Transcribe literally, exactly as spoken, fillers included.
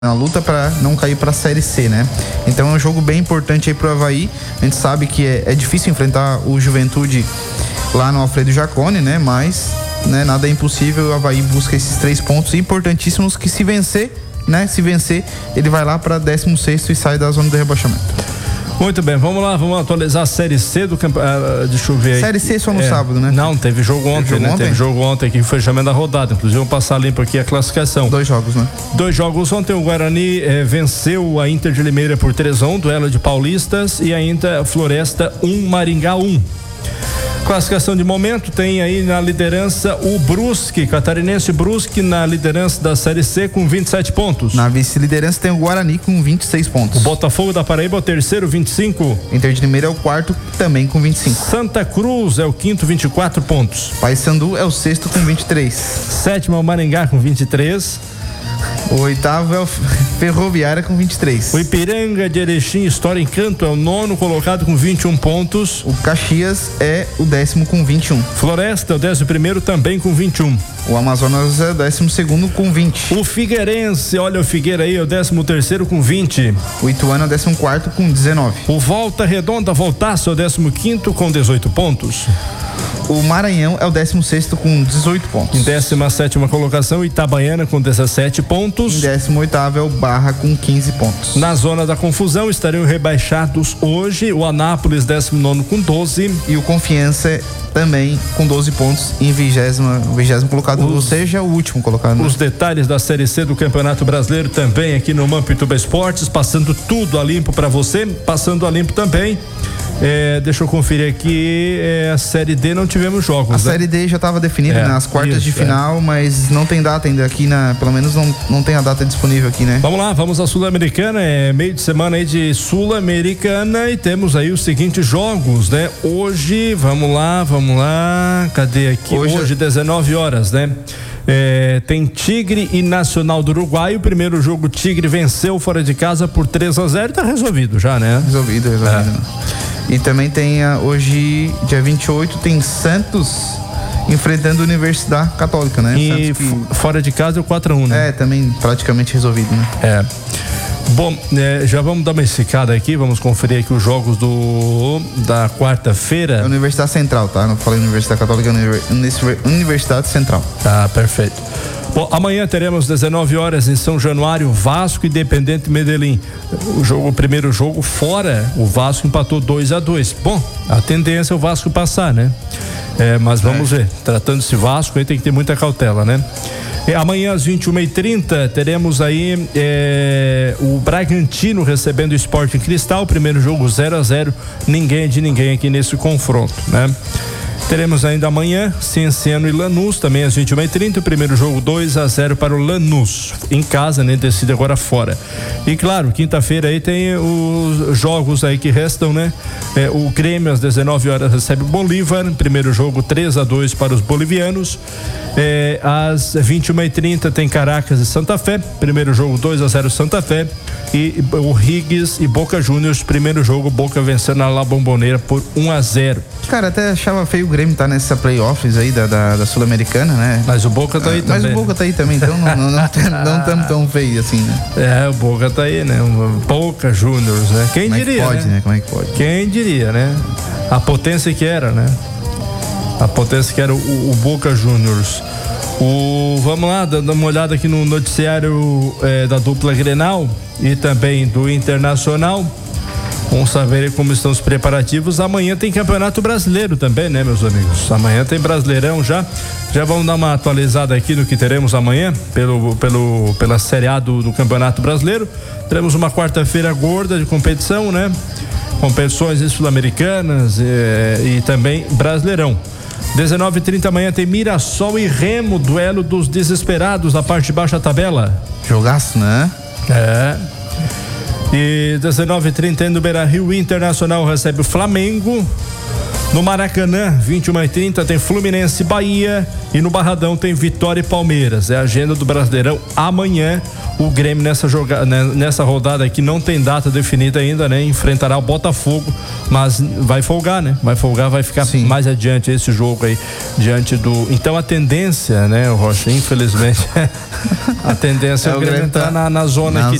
na luta para não cair para a Série C, né? Então é um jogo bem importante aí pro Avaí. A gente sabe que é, é difícil enfrentar o Juventude lá no Alfredo Jaconi, né? Mas, né, nada é impossível. O Avaí busca esses três pontos importantíssimos que, se vencer, né? Se vencer, ele vai lá para décimo sexto e sai da zona do rebaixamento. Muito bem, vamos lá, vamos atualizar a Série C do campeonato. Uh, deixa eu ver aí. Série C só no é, sábado, né? Não, teve jogo ontem, teve jogo né? Ontem? Teve jogo ontem que foi chamando a rodada. Inclusive, vamos passar limpo aqui a classificação. Dois jogos, né? Dois jogos ontem. O Guarani eh, venceu a Inter de Limeira por três a um, duelo de paulistas, e ainda Floresta um, Maringá um. Classificação de momento, tem aí na liderança o Brusque, catarinense Brusque na liderança da Série C com vinte e sete pontos. Na vice-liderança tem o Guarani com vinte e seis pontos. O Botafogo da Paraíba é o terceiro, vinte e cinco. Inter de Limeira é o quarto, também com vinte e cinco. Santa Cruz é o quinto, vinte e quatro pontos. Paysandu é o sexto com vinte e três. Sétimo é o Maringá com vinte e três. O oitavo é o Ferroviária com vinte e três. O Ipiranga de Erechim, História Encanto, é o nono colocado com vinte e um pontos. O Caxias é o décimo com vinte e um. Floresta é o décimo primeiro também com vinte e um. O Amazonas é o décimo segundo com vinte. O Figueirense, olha o Figueira aí, é o décimo terceiro com vinte. O Ituano é o décimo quarto com dezenove. O Volta Redonda, Voltaço, é o décimo quinto com dezoito pontos. O Maranhão é o décimo sexto com dezoito pontos. Em décima sétima colocação, Itabaiana com dezessete pontos. Em décimo oitavo é o Barra com quinze pontos. Na zona da confusão estariam rebaixados hoje o Anápolis, décimo nono com doze. E o Confiança também com doze pontos em vigésimo, vigésimo colocado, os, ou seja, o último colocado. Né? Os detalhes da Série C do Campeonato Brasileiro também aqui no Mampituba Esportes, passando tudo a limpo para você, passando a limpo também. É, deixa eu conferir aqui, é, a Série D não tivemos jogos. A né? Série D já estava definida é, nas quartas isso, de final, é. mas não tem data ainda aqui, na, pelo menos não, não tem a data disponível aqui, né? Vamos lá, vamos à Sul-Americana, é meio de semana aí de Sul-Americana e temos aí os seguintes jogos, né? Hoje, vamos lá, vamos lá, cadê aqui? Hoje, Hoje dezenove horas, né? É, tem Tigre e Nacional do Uruguai. O primeiro jogo, Tigre venceu fora de casa por três a zero, tá resolvido já, né? Resolvido, resolvido. É. E também tem hoje, dia vinte e oito, tem Santos enfrentando a Universidade Católica, né? E que... fora de casa é o quatro a um, né? É, também praticamente resolvido, né? É. Bom, é, já vamos dar uma esticada aqui, vamos conferir aqui os jogos do da quarta-feira. É a Universidade Central, tá? Não falei Universidade Católica, é Universidade Central. Tá, perfeito. Bom, amanhã teremos dezenove horas em São Januário, Vasco e Independente Medellín. O jogo, o primeiro jogo fora, o Vasco empatou dois a dois. Bom, a tendência é o Vasco passar, né? É, mas vamos é. ver. Tratando-se Vasco, aí tem que ter muita cautela, né? E amanhã às vinte e uma e trinta teremos aí é, o Bragantino recebendo o Sporting Cristal. Primeiro jogo zero a zero, ninguém de ninguém aqui nesse confronto, né? Teremos ainda amanhã Cienciano e Lanús, também às vinte e uma e trinta, o primeiro jogo dois a zero para o Lanús, em casa, né? Decide agora fora. E claro, quinta-feira aí tem os jogos aí que restam, né? É, o Grêmio às dezenove horas recebe o Bolívar, primeiro jogo três a dois para os bolivianos. É, às vinte e uma e trinta tem Caracas e Santa Fé, primeiro jogo dois a zero Santa Fé. E o Higgs e Boca Juniors, primeiro jogo, Boca vencendo na La Bombonera por um a zero. Cara, até achava feio o Grêmio estar tá nessa playoffs aí da, da, da Sul-Americana, né? Mas o Boca tá aí ah, também. Mas o Boca tá aí também, então não não, não, não tamo tão feio assim, né? É, o Boca tá aí, né? Boca Juniors, né? Quem Como diria, é que pode, né? né? Como é que pode? Quem diria, né? A potência que era, né? A potência que era o, o Boca Juniors. O, vamos lá, dando uma olhada aqui no noticiário é, da dupla Grenal e também do Internacional. Vamos saber como estão os preparativos. Amanhã tem Campeonato Brasileiro também, né, meus amigos? Amanhã tem Brasileirão já. Já vamos dar uma atualizada aqui no que teremos amanhã pelo, pelo, pela Série A do, do Campeonato Brasileiro. Teremos uma quarta-feira gorda de competição, né? Competições sul-americanas é, e também Brasileirão. dezenove e trinta amanhã tem Mirassol e Remo, duelo dos desesperados na parte de baixo da tabela. Jogaço, né? É. E dezenove e trinta no Beira-Rio, Internacional recebe o Flamengo. No Maracanã, vinte e uma e trinta, tem Fluminense e Bahia. E no Barradão tem Vitória e Palmeiras. É a agenda do Brasileirão amanhã. O Grêmio nessa, joga... nessa rodada aqui não tem data definida ainda, né? Enfrentará o Botafogo, mas vai folgar, né? Vai folgar, vai ficar Sim. mais adiante esse jogo aí, diante do... Então a tendência, né, Rocha, infelizmente, a tendência é, é o Grêmio entrar tá na, na zona na aqui